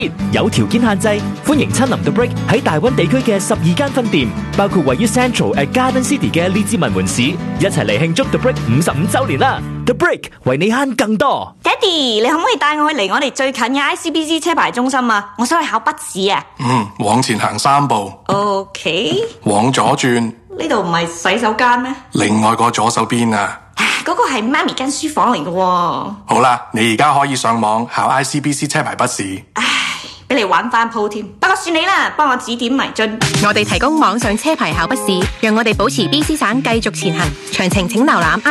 有條件限制，歡迎親臨 The Brick 喺大灣地區嘅12間分店，包括位於 Central at Garden City 嘅列治文門市，一齊嚟慶祝 The Brick 55週年啦 ！The Brick 為你慳更多。 爹哋，你可唔可以帶我去離我哋最近嘅 ICBC 車牌中心啊？我想去考筆試啊！ 往前行3步。 OK。 往左轉。 呢度唔係洗手間咩？ 另外個左手邊啊。 嗰個係媽咪間書房嚟嘅喎。 好啦，你而家可以上網考 ICBC 車牌筆試。 俾你玩翻鋪添，不過算你啦，幫我指點迷津。 我哋提供網上車牌考筆試，讓我哋保持 BC 省繼續前行。詳情請瀏覽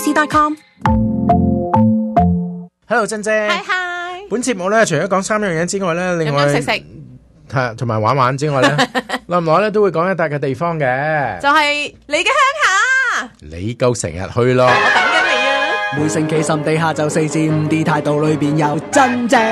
icbc.com。Hello， 珍姐。 Hi。 本節目咧，除咗講3樣嘢之外咧，另外飲食同埋玩之外咧，耐唔耐咧都會講一笪嘅地方嘅。 就係你嘅鄉下。 你夠成日去咯。 我等緊你啊！ 每星期心地下晝4至5啲態度裏邊有真正。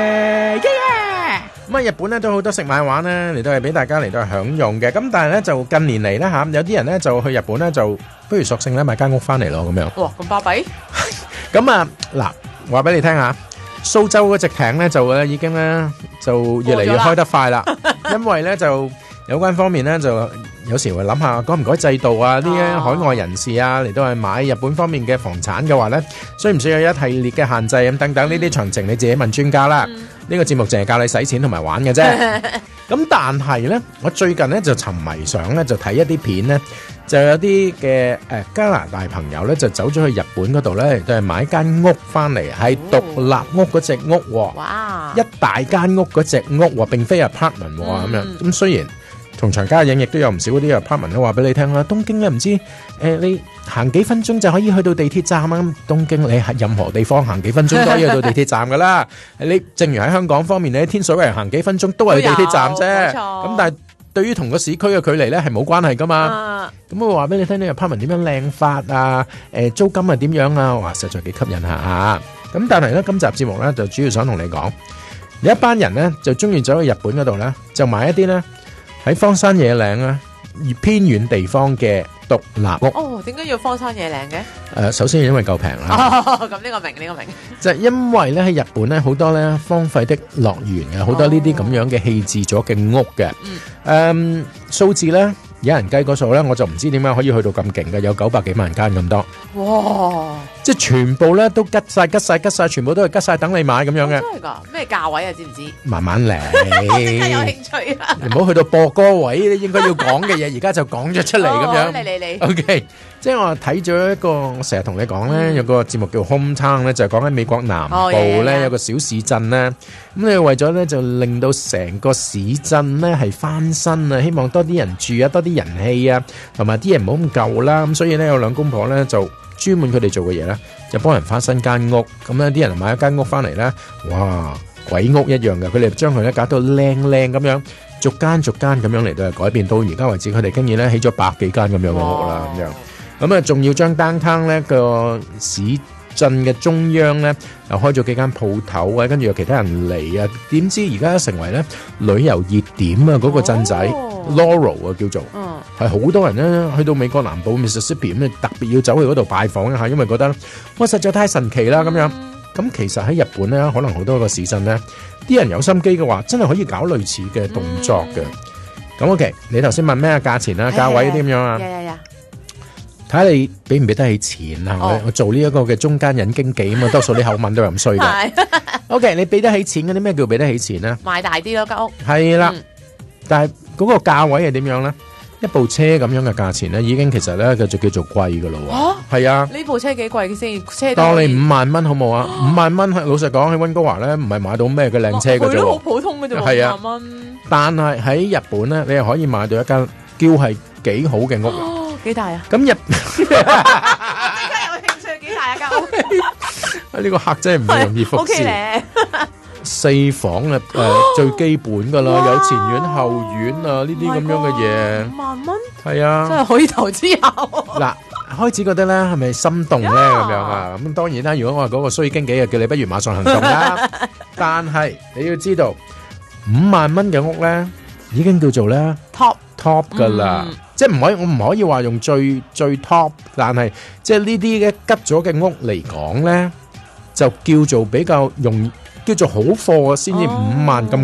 咁啊，日本咧都好多食買玩咧，嚟到係俾大家嚟到係享用嘅。咁但係咧就近年嚟咧嚇，有啲人咧就去日本咧就不如索性咧買間屋翻嚟咯咁樣。 哇，咁巴閉！ 咁啊嗱，話俾你聽下，蘇州嗰隻艇咧就已經咧就越嚟越開得快啦，因為咧就有關方面咧就有時會諗下改唔改制度啊，啲海外人士啊嚟到係買日本方面嘅房產嘅話咧，需唔需要一系列嘅限制咁等等呢啲詳情你自己問專家啦。呢個節目淨係教你使錢同埋玩嘅啫。咁但係咧，我最近咧就沉迷上咧就睇一啲片咧，就有啲嘅加拿大朋友咧就走咗去日本嗰度咧，都係買間屋翻嚟，係獨立屋嗰隻屋喎。 哇！ 一大間屋嗰隻屋喎，並非 apartment 喎咁樣。咁雖然同場加映亦都有唔少嗰啲 apartment 都話俾你聽啦。東京咧唔知你行幾分鐘就可以去到地鐵站啊！東京你喺任何地方行幾分鐘都可以去到地鐵站噶啦。你正如喺香港方面，你喺天水圍行幾分鐘都係去地鐵站啫。咁但係對於同個市區嘅距離咧係冇關係噶嘛。咁我話俾你聽，呢個 apartment 點樣靚法啊？租金係點樣啊？哇，實在幾吸引下。咁但係咧，今集節目咧就主要想同你講，有一班人咧就中意走去日本嗰度咧，就買一啲咧喺荒山野嶺啊，而偏遠地方嘅獨立屋。 哦，點解要荒山野嶺嘅？ 首先係因為夠平啦。 咁呢個明。 就係因為咧喺日本咧好多咧荒廢的樂園嘅，好多呢啲咁樣嘅棄置咗嘅屋嘅。數字咧有人計個數咧，我就唔知點解可以去到咁勁嘅，有900幾萬間咁多。 哇！ 即係全部咧都吉晒，全部都係吉晒等你買咁樣嘅。 真係㗎？咩價位啊？知唔知？ 慢慢嚟。 即刻有興趣啦！ 你唔好去到播歌位，你應該要講嘅嘢，而家就講咗出嚟咁樣。 你。 OK， 即係我睇咗一個，我成日同你講咧，有個節目叫 Hometown 咧，就係講緊美國南部咧有個小市鎮咧。咁你為咗咧就令到成個市鎮咧係翻新啊，希望多啲人住啊，多啲人氣啊，同埋啲人唔好咁舊啦。咁所以咧有兩公婆咧就專門佢哋做嘅嘢咧，就幫人翻新間屋。咁咧啲人買一間屋翻嚟咧，哇，鬼屋一樣嘅，佢哋將佢咧搞到靚咁樣。逐間咁樣嚟到改變，到而家為止，佢哋經已咧起咗100幾間咁樣嘅屋啦，咁樣。咁啊，仲要將 downtown 咧個市鎮嘅中央咧，又開咗幾間鋪頭啊，跟住有其他人嚟啊。點知而家成為咧旅遊熱點啊！嗰個鎮仔 Laurel 啊叫做，係好多人咧去到美國南部 Mississippi 咁，特別要走去嗰度拜訪一下，因為覺得哇實在太神奇啦咁樣。咁其實喺日本咧，可能好多個市鎮咧，啲人有心機嘅話，真係可以搞類似嘅動作嘅。咁 OK， 你頭先問咩價錢啊、價位點樣啊？睇下你俾唔俾得起錢啊！我做呢一個嘅中間人經紀啊嘛，多數啲口吻都係咁衰嘅。OK， 你俾得起錢嗰啲咩叫俾得起錢咧？ 買大啲咯間屋。係啦，但係嗰個價位係點樣咧？一部車咁樣嘅價錢咧，已經其實咧就叫做貴噶咯喎。係啊， 呢部車幾貴先？車當你5萬蚊好冇啊？5萬蚊，老實講喺溫哥華咧，唔係買到咩嘅靚車嘅啫。佢都好普通嘅啫喎，5萬蚊。 但係喺日本咧，你係可以買到一間叫係幾好嘅屋。 幾大啊？ 咁我即刻有興趣，幾大啊間屋？ 呢個客真係唔容易服侍。4房啊，最基本噶啦，有前院後院啊，呢啲咁樣嘅嘢。5萬蚊？係啊， 真係可以投資下。 嗱，開始覺得咧係咪心動咧咁樣啊？咁當然啦，如果我係嗰個衰經紀啊，叫你不如馬上行動啦。但係你要知道，5萬蚊嘅屋咧，已經叫做咧 top 噶啦。即係我唔可以話用最 top， 但係即係呢啲嘅吉咗嘅屋嚟講咧，就叫做比較容易。叫做好貨先至5萬咁